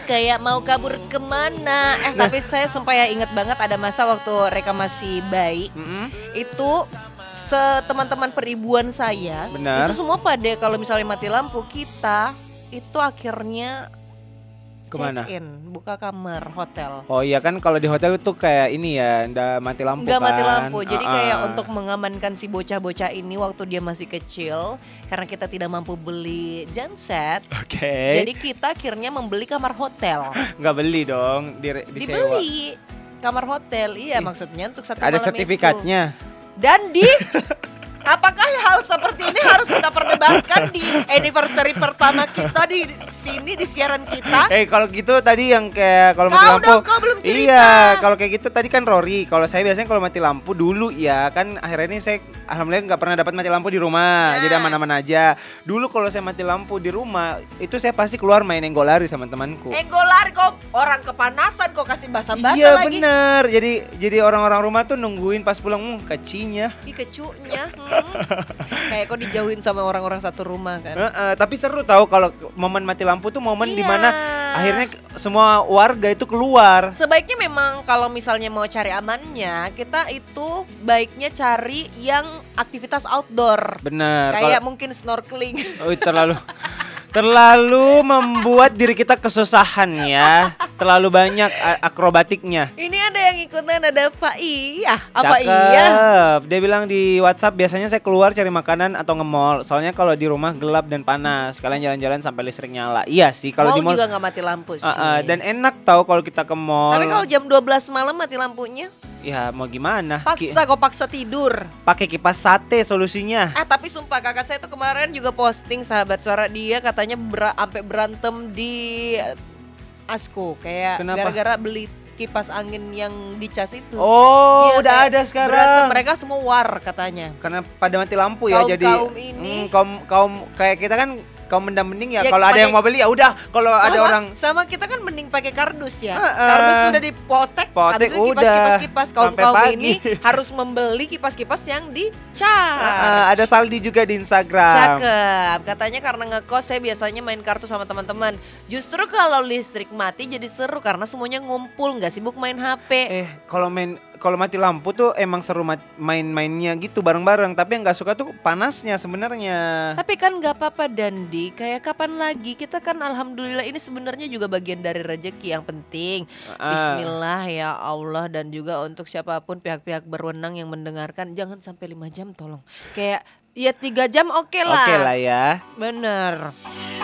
kayak mau kabur kemana. Tapi saya sumpah ya inget banget ada masa waktu Reka masih bayi. Itu teman-teman peribuan saya. Benar. Itu semua pada kalau misalnya mati lampu, kita itu akhirnya Kemana? check in, buka kamar hotel. Oh iya kan kalau di hotel itu kayak ini ya, nggak mati lampu Nggak kan. mati lampu, jadi kayak untuk mengamankan si bocah-bocah ini waktu dia masih kecil. Karena kita tidak mampu beli genset, Oke. jadi kita akhirnya membeli kamar hotel. Nggak beli dong, disewa. Dibeli kamar hotel, iya maksudnya untuk satu Ada malam sertifikatnya. itu. Dan apakah hal seperti ini harus kita perdebatkan di anniversary pertama kita di sini di siaran kita? Kalau gitu tadi yang kayak kalau mati Kau lampu. dong, kau belum cerita. Iya, kalau kayak gitu tadi kan Rory. Kalau saya biasanya kalau mati lampu dulu ya kan akhirnya ini saya alhamdulillah nggak pernah dapat mati lampu di rumah. Jadi aman-aman aja. Dulu kalau saya mati lampu di rumah itu saya pasti keluar main enggolari sama temanku. Enggolari kok orang kepanasan kok kasih basa-basa Iya lagi. bener. Jadi orang-orang rumah tuh nungguin pas pulang kecinya. Ih kecunya. Kayak kok dijauhin sama orang-orang satu rumah kan. Tapi seru tahu kalau momen mati lampu tuh momen Iya. dimana akhirnya semua warga itu keluar. Sebaiknya memang kalau misalnya mau cari amannya, kita itu baiknya cari yang aktivitas outdoor. Bener. Kayak mungkin snorkeling. Terlalu membuat diri kita kesusahan ya. Terlalu banyak akrobatiknya. Ini ada yang ikutan, ada Faiyah. Apa Cakep. iya? Dia bilang di WhatsApp biasanya saya keluar cari makanan atau nge-mall. Soalnya kalau di rumah gelap dan panas. Kalian jalan-jalan sampai listrik nyala. Iya sih kalau Mall di mall juga gak mati lampu sih. dan enak tahu kalau kita ke mall. Tapi kalau jam 12 malam mati lampunya, ya mau gimana? paksa tidur. Pakai kipas sate solusinya. Tapi sumpah kakak saya tuh kemarin juga posting sahabat suara dia katanya sampai berantem di Asko kayak Kenapa? gara-gara beli kipas angin yang dicas itu. Oh, Iya, udah kayak ada sekarang. Berantem, mereka semua war katanya. Karena pada mati lampu ya, jadi Kaum ini kaum kayak kita kan kaum mending ya, Ya, kalau ada yang pakai- mau beli ya udah, kalau ada orang sama kita kan mending pakai kardus ya. Heeh. Kardus sudah dipotek, Potek habis itu udah. kipas Sampai kaum pagi. ini harus membeli kipas-kipas yang dicas. ada saldi juga di Instagram. Cakep. Katanya karena ngekos saya biasanya main kartu sama teman-teman. Justru kalau listrik mati jadi seru karena semuanya ngumpul, nggak sibuk main HP. Kalau mati lampu tuh emang seru main-mainnya gitu bareng-bareng, tapi yang nggak suka tuh panasnya sebenarnya. Tapi kan nggak apa-apa Dandi. Kayak kapan lagi kita kan alhamdulillah ini sebenarnya juga bagian dari rezeki yang penting. Bismillah ya Allah, dan juga untuk siapapun pihak-pihak berwenang yang mendengarkan jangan sampai 5 jam tolong. Kayak ya 3 jam oke lah. Oke lah ya. Bener.